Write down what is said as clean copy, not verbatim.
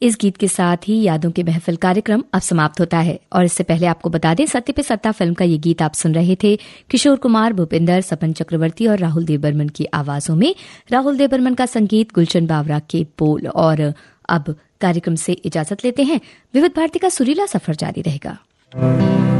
इस गीत के साथ ही यादों की महफिल कार्यक्रम अब समाप्त होता है और इससे पहले आपको बता दें, सत्य पे सत्ता फिल्म का ये गीत आप सुन रहे थे किशोर कुमार, भूपिंदर, सपन चक्रवर्ती और राहुल देव बर्मन की आवाजों में। राहुल देव बर्मन का संगीत, गुलशन बावरा के बोल। और अब कार्यक्रम से इजाजत लेते हैं। विविध भारती का सुरीला सफर जारी रहेगा।